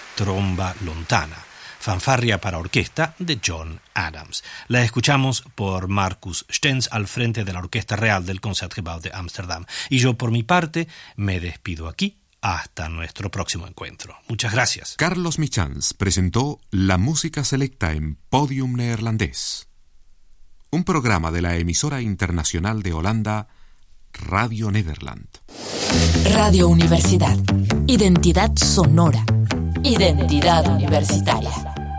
Tromba Lontana, fanfarria para orquesta de John Adams. La escuchamos por Marcus Stenz al frente de la Orquesta Real del Concertgebouw de Ámsterdam. Y yo, por mi parte, me despido aquí hasta nuestro próximo encuentro. Muchas gracias. Carlos Michans presentó la música selecta en Podium Neerlandés, un programa de la emisora internacional de Holanda, Radio Nederland. Radio Universidad. Identidad sonora. Identidad universitaria.